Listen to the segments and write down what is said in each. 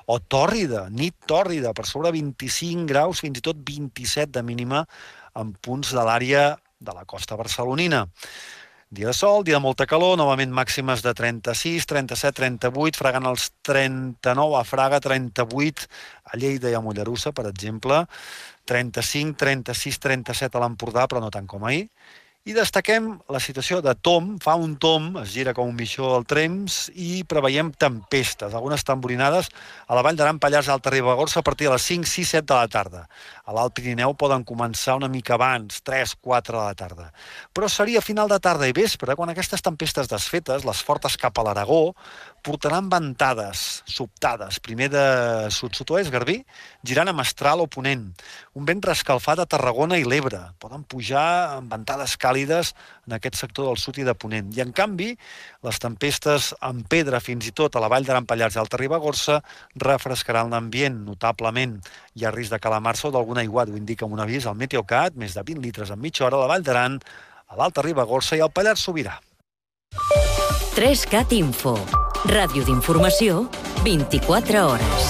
o tòrrida, nit tòrrida, per sobre 25 graus, fins i tot 27 de mínima en punts de l'àrea de la costa barcelonina. Dia de sol, dia de molta calor, novament màximes de 36, 37, 38, fregant els 39 a Fraga, 38 a Lleida i a Mollerussa, per exemple, 35, 36, 37 a l'Empordà, però no tant com ahir. I destaquem la situació de Tom, fa un tom, es gira com un mixó al Temps i preveiem tempestes, algunes tamborinades a la Vall d'Aran, Pallars, Alta Ribagorça a partir de les 5, 6, 7 de la tarda. A l'Alt Pirineu poden començar una mica abans, 3, 4 de la tarda. Però seria a final de tarda i vespre quan aquestes tempestes desfetes, les fortes cap a l'Aragó, portaran ventades sobtades, primer de sud-sud-oest, Garbí, girant a Mestral o Ponent. Un vent reescalfat a Tarragona i l'Ebre. Poden pujar amb ventades càlides en aquest sector del sud i de Ponent. I, en canvi, les tempestes amb pedra fins i tot a la Vall d'Aran, Pallars i Alta Ribagorça refrescaran l'ambient notablement. Hi ha risc de calamar-se o d'algun aiguat, ho indica un avís al Meteocat, més de 20 litres en mitja hora a la Vall d'Aran, a l'Alta Ribagorça i al Pallars Sobirà. 3CAT Info. Ràdio d'informació, 24 hores.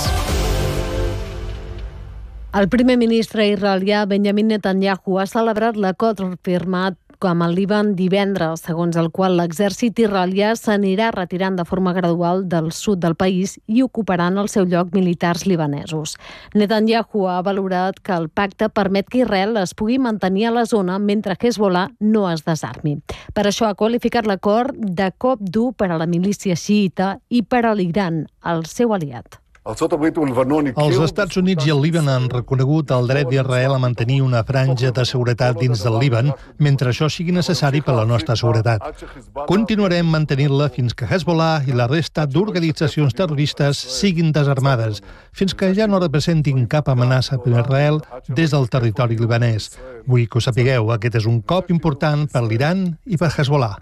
El primer ministre israelià Benjamin Netanyahu ha celebrat l'acord firmat amb el Líban divendres, segons el qual l'exèrcit israelià s'anirà retirant de forma gradual del sud del país i ocuparan el seu lloc militars libanesos. Netanyahu ha valorat que el pacte permet que Israel es pugui mantenir a la zona mentre Hezbollah no es desarmi. Per això ha qualificat l'acord de cop dur per a la milícia xiïta i per a l'Iran, el seu aliat. Els Estats Units i el Líban han reconegut el dret d'Israel a mantenir una franja de seguretat dins del Líban mentre això sigui necessari per a la nostra seguretat. Continuarem mantenint-la fins que Hezbollah i la resta d'organitzacions terroristes siguin desarmades, fins que ja no representin cap amenaça per Israel des del territori libanès. Vull que ho sapigueu, aquest és un cop important per l'Iran i per Hezbollah.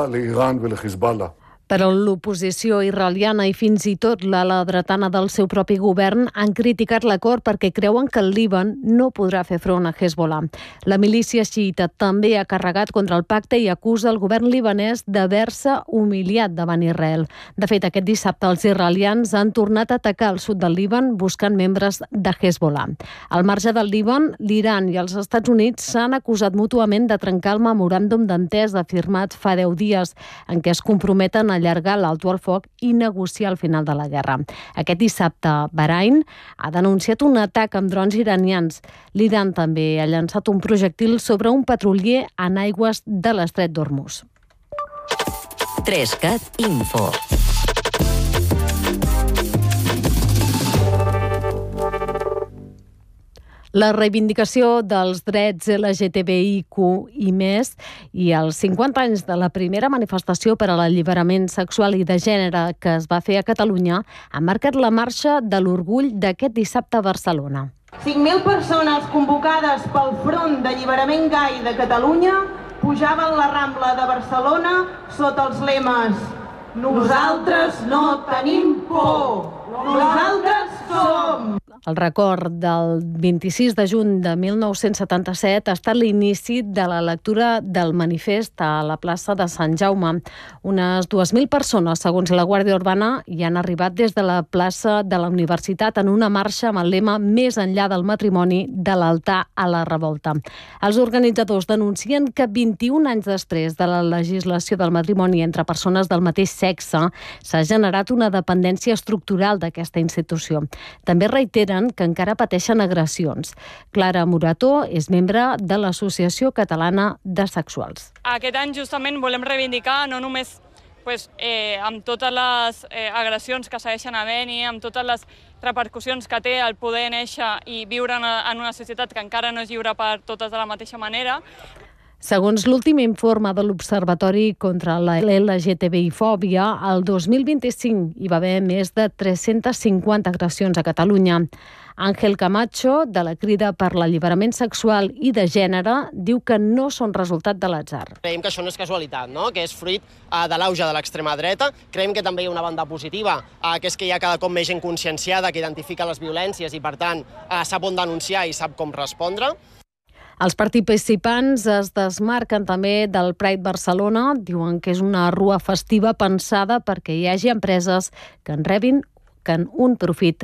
Però l'oposició israeliana i fins i tot l'ala dretana del seu propi govern han criticat l'acord perquè creuen que el Líban no podrà fer front a Hezbollah. La milícia xiïta també ha carregat contra el pacte i acusa el govern libanès d'haver-se humiliat davant Israel. De fet, aquest dissabte els israelians han tornat a atacar el sud del Líban buscant membres de Hezbollah. Al marge del Líban, l'Iran i els Estats Units s'han acusat mútuament de trencar el memoràndum d'entesa firmat fa 10 dies, en què es comprometen a allargar l'alto al foc i negociar el final de la guerra. Aquest dissabte, Bahrain ha denunciat un atac amb drons iranians. L'Iran també ha llançat un projectil sobre un petrolier en aigües de l'estret d'Hormuz. 3CAT Info. La reivindicació dels drets LGTBIQ i més i els 50 anys de la primera manifestació per a l'alliberament sexual i de gènere que es va fer a Catalunya han marcat la marxa de l'orgull d'aquest dissabte a Barcelona. 5.000 persones convocades pel Front d'Alliberament Gai de Catalunya pujaven la Rambla de Barcelona sota els lemes «Nosaltres no tenim por! Nosaltres som!». El record del 26 de juny de 1977 ha estat l'inici de la lectura del manifest a la plaça de Sant Jaume. Unes 2.000 persones, segons la Guàrdia Urbana, hi han arribat des de la plaça de la Universitat en una marxa amb el lema «Més enllà del matrimoni, de l'altar a la revolta». Els organitzadors denuncien que 21 anys després de la legislació del matrimoni entre persones del mateix sexe s'ha generat una dependència estructural d'aquesta institució. També reiteren que encara pateixen agressions. Clara Morató és membre de l'Associació Catalana de Sexuals. Aquest any justament volem reivindicar no només amb totes les agressions que segueixen havent-hi, amb totes les repercussions que té el poder néixer i viure en una societat que encara no és lliure per totes de la mateixa manera. Segons l'últim informe de l'Observatori contra la LGTBI-fòbia, el 2025 hi va haver més de 350 agressions a Catalunya. Àngel Camacho, de la Crida per l'Alliberament Sexual i de Gènere, diu que no són resultat de l'atzar. Creiem que això no és casualitat, que és fruit de l'auge de l'extrema dreta. Creiem que també hi ha una banda positiva, que és que hi ha cada cop més gent conscienciada que identifica les violències i, per tant, sap on denunciar i sap com respondre. Els participants es desmarquen també del Pride Barcelona. Diuen que és una rua festiva pensada perquè hi hagi empreses que en rebin un profit